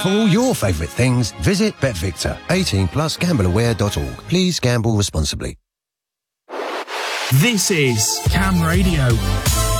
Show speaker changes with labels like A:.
A: For all your favourite things, visit BetVictor. 18 plus gambleaware.org. Please gamble responsibly.
B: This is Cam Radio.